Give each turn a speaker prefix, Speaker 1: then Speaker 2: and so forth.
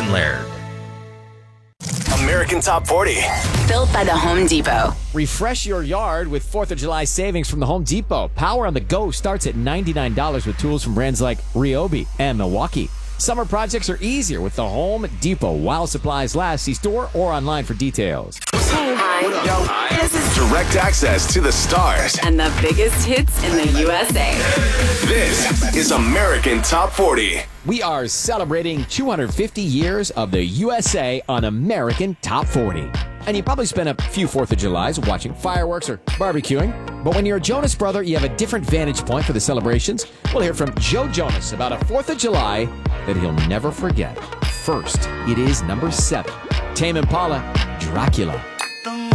Speaker 1: Jason Laird.
Speaker 2: American Top 40.
Speaker 3: Built by the Home Depot.
Speaker 4: Refresh your yard with 4th of July savings from the Home Depot. Power on the go starts at $99 with tools from brands like Ryobi and Milwaukee. Summer projects are easier with the Home Depot while supplies last. See store or online for details.
Speaker 3: Hi. This is
Speaker 2: Direct access to the stars.
Speaker 3: and the biggest hits in the USA.
Speaker 2: This is American Top 40.
Speaker 4: We are celebrating 250 years of the USA on American Top 40. And you probably spent a few 4th of Julys watching fireworks or barbecuing. But when you're a Jonas brother, you have a different vantage point for the celebrations. We'll hear from Joe Jonas about a 4th of July that he'll never forget. First, it is number 7. Tame Impala, Dracula.